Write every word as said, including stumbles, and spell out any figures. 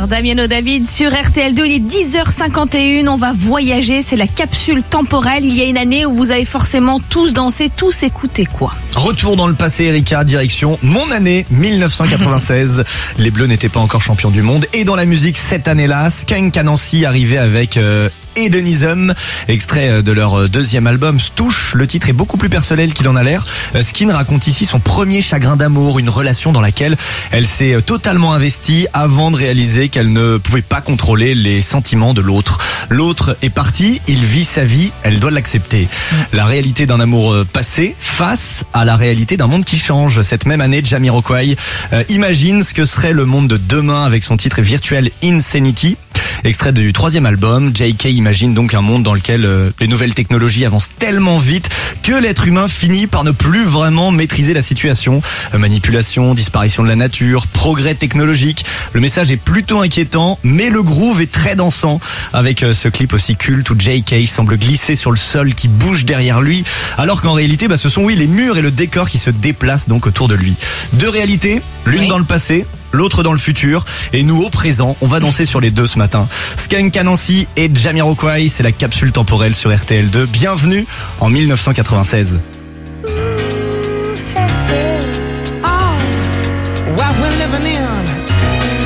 soir. Damiano David sur R T L deux, il est dix heures cinquante et une. On va voyager, c'est la capsule temporelle. Il y a une année où vous avez forcément tous dansé, tous écouté quoi? Retour dans le passé, Erika, direction mon année mille neuf cent quatre-vingt-seize. Les Bleus n'étaient pas encore champions du monde. Et dans la musique, cette année-là, Skunk Anansi arrivait avec... Euh Hedonism, extrait de leur deuxième album Stouche. Le titre est beaucoup plus personnel qu'il en a l'air. Skin raconte ici son premier chagrin d'amour, une relation dans laquelle elle s'est totalement investie avant de réaliser qu'elle ne pouvait pas contrôler les sentiments de l'autre. L'autre est parti, il vit sa vie, elle doit l'accepter. La réalité d'un amour passé face à la réalité d'un monde qui change. Cette même année, Jamiroquai euh, imagine ce que serait le monde de demain avec son titre virtuel Insanity. Extrait du troisième album, J K imagine donc un monde dans lequel euh, les nouvelles technologies avancent tellement vite que l'être humain finit par ne plus vraiment maîtriser la situation. Euh, manipulation, disparition de la nature, progrès technologique. Le message est plutôt inquiétant, mais le groove est très dansant avec euh, ce clip aussi culte où J K semble glisser sur le sol qui bouge derrière lui, alors qu'en réalité, bah, ce sont oui les murs et le décor qui se déplacent donc autour de lui. Deux réalités, l'une oui. dans le passé, l'autre dans le futur, et nous au présent, on va danser sur les deux ce matin. Skunk Anansi et Jamiroquai, c'est la capsule temporelle sur R T L deux. Bienvenue en mille neuf cent quatre-vingt-seize.